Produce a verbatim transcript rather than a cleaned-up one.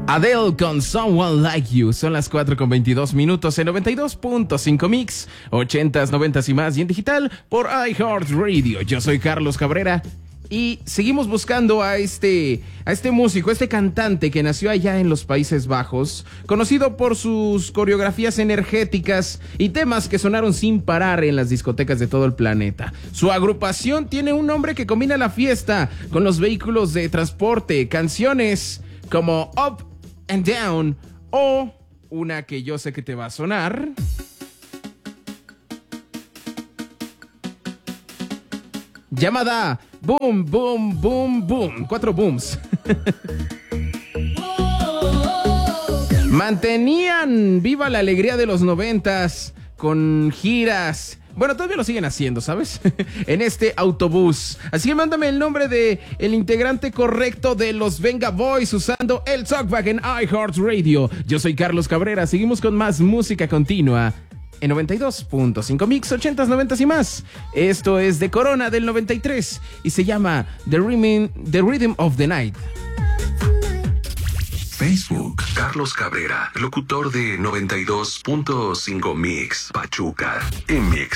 Adele con Someone Like You. Son las cuatro con veintidós minutos en noventa y dos punto cinco Mix, ochentas, noventas y más, y en digital por iHeartRadio. Yo soy Carlos Cabrera y seguimos buscando a este, a este músico, a este cantante que nació allá en los Países Bajos, conocido por sus coreografías energéticas y temas que sonaron sin parar en las discotecas de todo el planeta. Su agrupación tiene un nombre que combina la fiesta con los vehículos de transporte, canciones como Up and Down, o una que yo sé que te va a sonar, llamada Boom, Boom, Boom, Boom. Cuatro booms. Mantenían viva la alegría de los noventas con giras. Bueno, todavía lo siguen haciendo, ¿sabes? En este autobús. Así que mándame el nombre de el integrante correcto de los Venga Boys usando el Talkback en iHeartRadio. Yo soy Carlos Cabrera. Seguimos con más música continua en noventa y dos punto cinco Mix, ochentas, noventas y más. Esto es de Corona del noventa y tres y se llama The Rhythm, The Rhythm of the Night. Facebook, Carlos Cabrera, locutor de noventa y dos punto cinco Mix, Pachuca, en Mix.